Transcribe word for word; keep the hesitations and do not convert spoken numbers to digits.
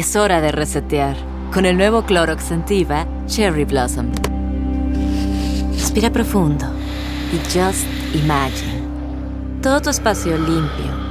Es hora de resetear. Con el nuevo Clorox Scentiva Cherry Blossom. Respira profundo y just imagine. Todo tu espacio limpio,